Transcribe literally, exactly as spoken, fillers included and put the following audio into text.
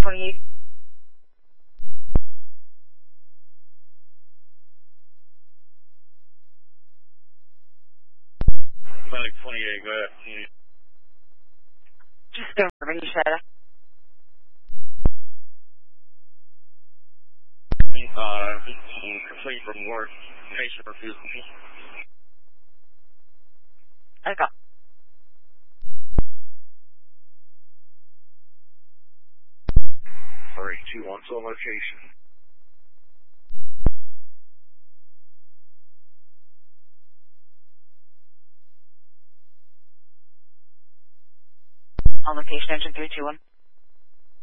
twenty-eight. Clinic twenty-eight, go ahead. Just confirming you said. Uh, complete report. Patient refusal. Okay. three two one to location. On location, engine three two one.